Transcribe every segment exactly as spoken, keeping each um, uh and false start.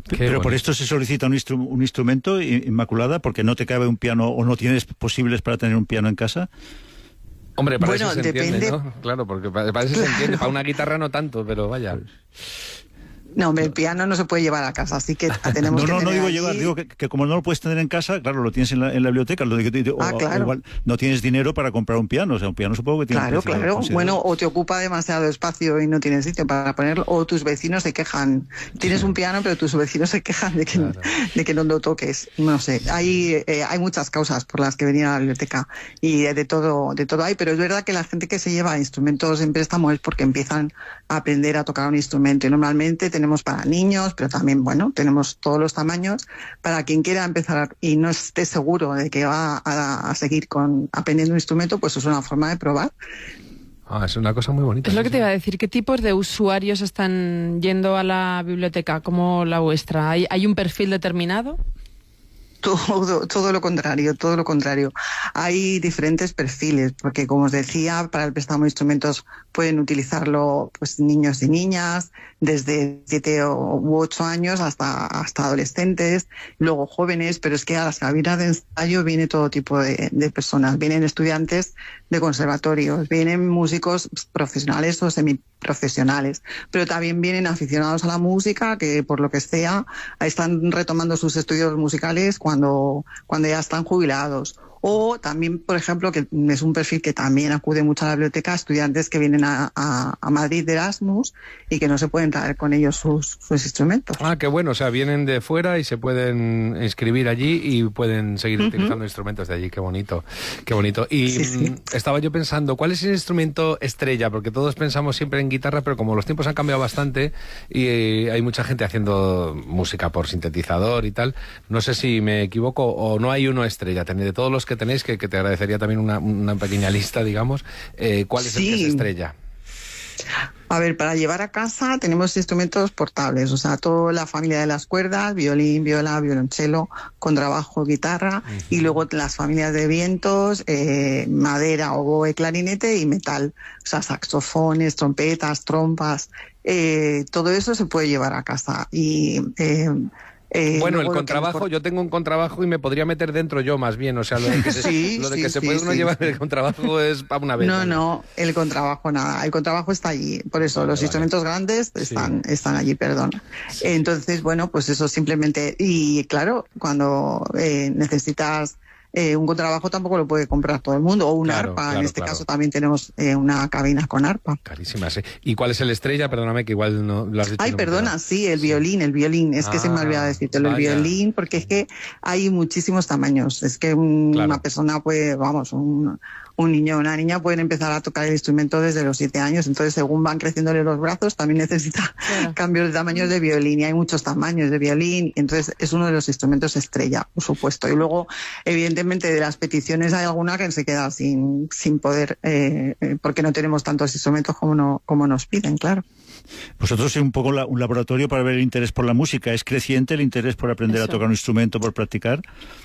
Qué Pero bonito. por esto se solicita un, instru un instrumento, Inmaculada, porque no te cabe un piano o no tienes posibles para tener un piano en casa. Hombre, para Bueno, eso se depende. entiende, ¿no? Claro, porque para, para eso claro. se entiende. Para una guitarra no tanto, pero vaya. No, hombre, el piano no se puede llevar a casa, así que tenemos no, que no, tener no digo allí... llevar, digo que, que como no lo puedes tener en casa, claro, lo tienes en la, en la biblioteca, lo de, de, ah, o, claro. o igual no tienes dinero para comprar un piano, o sea, un piano supongo que tiene Claro, un precio claro, considerable. bueno, o te ocupa demasiado espacio y no tienes sitio para ponerlo, o tus vecinos se quejan, tienes sí. un piano pero tus vecinos se quejan de que, claro. de que no lo toques, no sé, hay, eh, hay muchas causas por las que venir a la biblioteca y de todo, de todo hay, pero es verdad que la gente que se lleva instrumentos en préstamo es porque empiezan a aprender a tocar un instrumento y normalmente tenemos para niños, pero también, bueno, tenemos todos los tamaños. Para quien quiera empezar y no esté seguro de que va a, a seguir con aprendiendo un instrumento, pues es una forma de probar. Ah, es una cosa muy bonita. Es lo que te iba a decir. ¿Qué tipos de usuarios están yendo a la biblioteca como la vuestra? ¿Hay, hay un perfil determinado? Todo, todo lo contrario, todo lo contrario. Hay diferentes perfiles, porque como os decía, para el préstamo de instrumentos pueden utilizarlo pues niños y niñas, desde siete u ocho años hasta, hasta adolescentes, luego jóvenes, pero es que a las cabinas de ensayo viene todo tipo de, de personas. Vienen estudiantes de conservatorios, vienen músicos profesionales o semiprofesionales, pero también vienen aficionados a la música que por lo que sea están retomando sus estudios musicales cuando, cuando ya están jubilados. O también, por ejemplo, que es un perfil que también acude mucho a la biblioteca, estudiantes que vienen a, a, a Madrid de Erasmus y que no se pueden traer con ellos sus, sus instrumentos. Ah, qué bueno, o sea, vienen de fuera y se pueden inscribir allí y pueden seguir uh-huh. utilizando instrumentos de allí, qué bonito, qué bonito. Y sí, sí. estaba yo pensando, ¿cuál es el instrumento estrella? Porque todos pensamos siempre en guitarra, pero como los tiempos han cambiado bastante y hay mucha gente haciendo música por sintetizador y tal, no sé si me equivoco o no hay uno estrella, de todos los que tenéis, que, que te agradecería también una, una pequeña lista, digamos, eh, ¿cuál es sí. el que es estrella? A ver, para llevar a casa tenemos instrumentos portables, o sea, toda la familia de las cuerdas, violín, viola, violonchelo, contrabajo, guitarra, uh-huh. y luego las familias de vientos, eh, madera, oboe, clarinete y metal, o sea, saxofones, trompetas, trompas, eh, todo eso se puede llevar a casa. Y... Eh, Eh, bueno, el contrabajo, por... yo tengo un contrabajo y me podría meter dentro yo más bien, o sea, lo de que se, sí, lo de sí, que se sí, puede uno sí. llevar el contrabajo es para una vez. No, no, el contrabajo nada, el contrabajo está allí, por eso vale, los vale. instrumentos grandes están, sí. están allí, perdón. Sí. Entonces, bueno, pues eso simplemente, y claro, cuando eh, necesitas... Eh, un contrabajo tampoco lo puede comprar todo el mundo, o una claro, arpa, claro, en este claro. caso también tenemos eh, una cabina con arpa. Carísima, sí. ¿Y cuál es el estrella? Perdóname que igual no lo has dicho. Ay, no perdona, sí, el sí. violín, el violín, es ah, que se me ha olvidado decírtelo, el violín, porque es que hay muchísimos tamaños, es que un, claro. una persona puede, vamos, un... un niño o una niña pueden empezar a tocar el instrumento desde los siete años, entonces según van creciéndole los brazos también necesita claro. cambios de tamaños de violín y hay muchos tamaños de violín, entonces es uno de los instrumentos estrella, por supuesto. Y luego, evidentemente, de las peticiones hay alguna que se queda sin, sin poder, eh, porque no tenemos tantos instrumentos como, no, como nos piden, claro. Vosotros sois un poco la, un laboratorio para ver el interés por la música. ¿Es creciente el interés por aprender Eso. a tocar un instrumento, por practicar?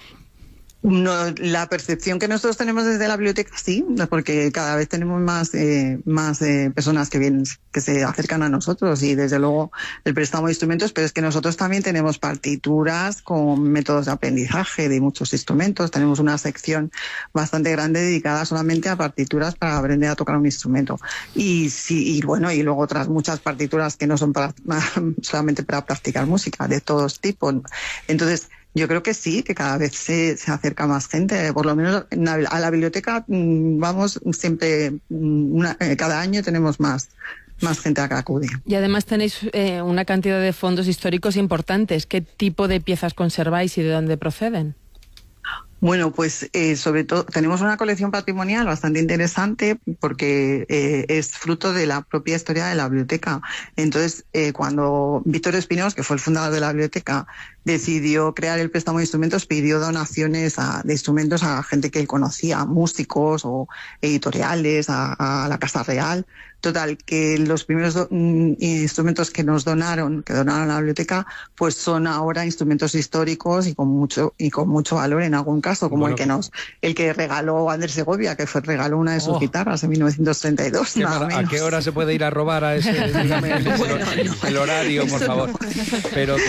No, la percepción que nosotros tenemos desde la biblioteca sí, porque cada vez tenemos más eh, más eh, personas que vienen, que se acercan a nosotros y desde luego el préstamo de instrumentos, pero es que nosotros también tenemos partituras con métodos de aprendizaje de muchos instrumentos, tenemos una sección bastante grande dedicada solamente a partituras para aprender a tocar un instrumento y sí, y bueno, y luego otras muchas partituras que no son para, solamente para practicar música, de todos tipos. Entonces, yo creo que sí, que cada vez se, se acerca más gente. Por lo menos a la biblioteca vamos siempre, una, cada año tenemos más, más gente a que acude. Y además tenéis eh, una cantidad de fondos históricos importantes. ¿Qué tipo de piezas conserváis y de dónde proceden? Bueno, pues eh, sobre todo tenemos una colección patrimonial bastante interesante porque eh, es fruto de la propia historia de la biblioteca. Entonces, eh, cuando Víctor Espinós, que fue el fundador de la biblioteca, decidió crear el préstamo de instrumentos, pidió donaciones a, de instrumentos a gente que él conocía, músicos o editoriales, a, a la Casa Real. Total, que los primeros do, mm, instrumentos que nos donaron, que donaron a la biblioteca, pues son ahora instrumentos históricos y con mucho y con mucho valor en algún caso, como bueno, el que nos, el que regaló Andrés Segovia, que fue regaló una de sus oh. guitarras en mil novecientos treinta y dos. Nada ¿A qué hora se puede ir a robar a ese? Dígame, bueno, el, no, el horario, por favor. Pero